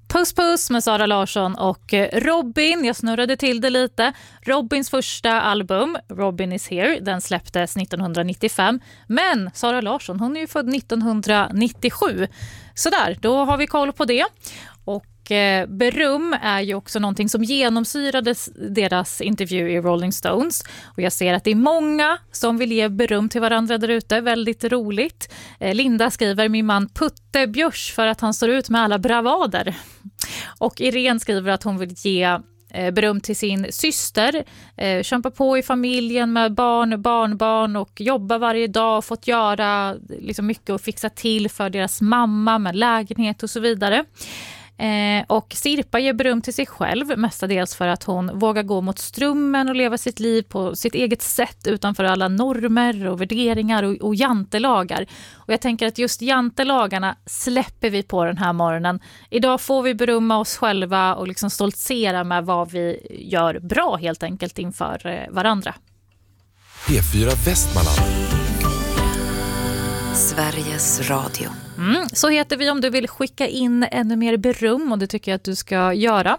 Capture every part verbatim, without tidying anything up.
Puss puss med Sara Larsson och Robin. Jag snurrade till det lite. Robins första album, Robin is here, den släpptes nittonhundranittiofem. Men Sara Larsson, hon är ju född nittonhundranittiosju. Så där, då har vi koll på det. Och eh, beröm är ju också någonting som genomsyrade deras intervju i Rolling Stones. Och jag ser att det är många som vill ge beröm till varandra där ute. Väldigt roligt. Eh, Linda skriver min man Putte Björs för att han står ut med alla bravader. Och Irene skriver att hon vill ge eh, beröm till sin syster. Eh, kämpa på i familjen med barn, barnbarn och jobba varje dag. Fått göra liksom, mycket och fixa till för deras mamma med lägenhet och så vidare. Eh, och Sirpa ger beröm till sig själv, mestadels för att hon vågar gå mot strömmen och leva sitt liv på sitt eget sätt utanför alla normer och värderingar och, och jantelagar. Och jag tänker att just jantelagarna släpper vi på den här morgonen. Idag får vi berömma oss själva och liksom stoltsera med vad vi gör bra helt enkelt inför eh, varandra. P fyra Västmanland. Sveriges Radio. Mm, så heter vi om du vill skicka in ännu mer beröm, och det tycker jag att du ska göra.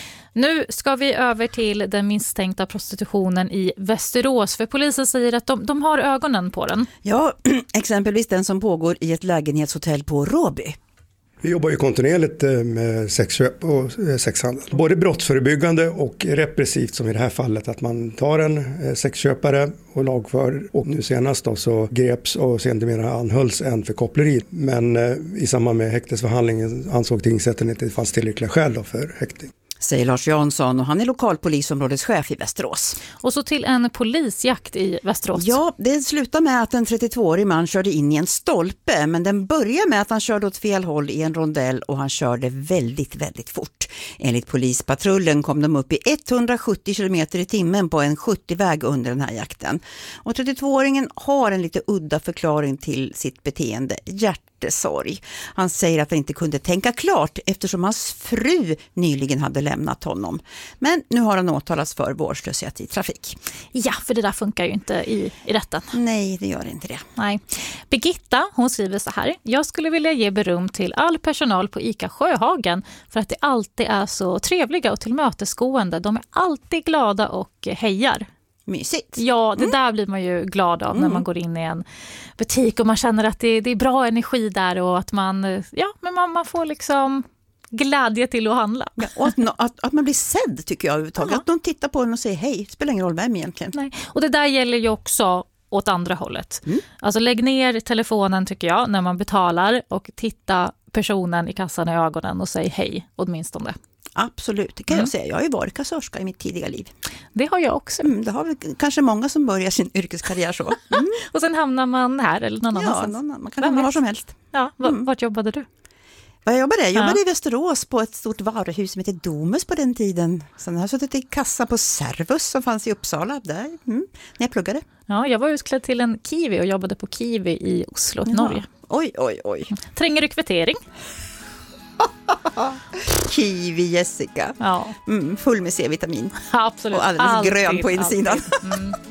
Nu ska vi över till den misstänkta prostitutionen i Västerås, för polisen säger att de, de har ögonen på den. Ja, exempelvis den som pågår i ett lägenhetshotell på Råby. Vi jobbar ju kontinuerligt med sexköp och sexhandel. Både brottsförebyggande och repressivt, som i det här fallet, att man tar en sexköpare och lagför. Och nu senast då så greps och sedermera anhölls en för koppleri. Men i samband med häktesförhandlingen ansåg tingsrätten att det fanns tillräckliga skäl då för häktning. Säger Lars Jansson, och han är lokalpolisområdeschef i Västerås. Och så till en polisjakt i Västerås. Ja, det slutar med att en trettiotvåårig man körde in i en stolpe, men den börjar med att han körde åt fel håll i en rondell och han körde väldigt, väldigt fort. Enligt polispatrullen kom de upp i etthundrasjuttio kilometer i timmen på en sjuttio-väg under den här jakten. Och trettiotvååringen har en lite udda förklaring till sitt beteende, hjärtesorg. Han säger att han inte kunde tänka klart eftersom hans fru nyligen hade lämnat honom. Men nu har han åtalats för vårdslöshet i trafik. Ja, för det där funkar ju inte i, i rätten. Nej, det gör inte det. Nej. Birgitta, hon skriver så här: jag skulle vilja ge beröm till all personal på ICA Sjöhagen för att det alltid är så trevliga och tillmötesgående. De är alltid glada och hejar. Mysigt. Ja, det mm. där blir man ju glad av mm. när man går in i en butik och man känner att det, det är bra energi där och att man, ja, men man, man får liksom glädje till att handla. Ja, och att, att, att man blir sedd tycker jag överhuvudtaget. Att de tittar på en och säger hej, det spelar ingen roll vem egentligen. Nej. Och det där gäller ju också åt andra hållet. Mm. Alltså lägg ner telefonen tycker jag när man betalar och titta personen i kassan i ögonen och säg hej åtminstone. Absolut, det kan mm. jag säga. Jag har ju varit kassörska i mitt tidiga liv. Det har jag också. Mm, det har väl kanske många som börjar sin yrkeskarriär så. Mm. Och sen hamnar man här eller någon ja, annanstans. någon, man kan hamna var som helst. Ja, v- mm. Vart jobbade du? Vad jag jobbade? Jag jobbade ja. i Västerås på ett stort varuhus som heter Domus på den tiden. Sen har jag suttit i kassa på Servus som fanns i Uppsala där, mm, när jag pluggade. Ja, jag var utklädd till en Kiwi och jobbade på Kiwi i Oslo, ja. Norge. Oj, oj, oj. Tränger du kvittering? Kiwi Jessica. Ja. Mm, full med C-vitamin. Absolut. Och alldeles alltid, grön på insidan. Mm.